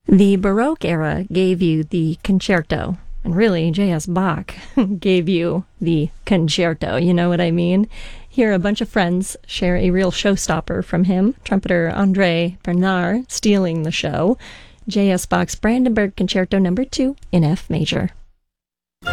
The Baroque era gave you the concerto, and really, J.S. Bach gave you the concerto, you know what I mean? Here, a bunch of friends share a real showstopper from him, trumpeter André Bernard stealing the show, J.S. Bach's Brandenburg Concerto No. 2 in F major.